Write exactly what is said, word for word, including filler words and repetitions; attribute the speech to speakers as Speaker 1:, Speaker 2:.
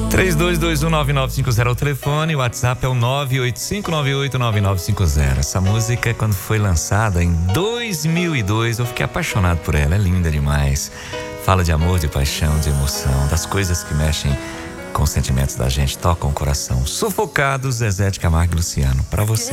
Speaker 1: três dois dois um nove nove cinco zero é o telefone, o WhatsApp é o nove oito cinco nove oito nove nove cinco zero. Essa música, quando foi lançada em dois mil e dois, eu fiquei apaixonado por ela, é linda demais. Fala de amor, de paixão, de emoção, das coisas que mexem com os sentimentos da gente, tocam o coração. Sufocados, Zezé de Camargo e Luciano, pra você.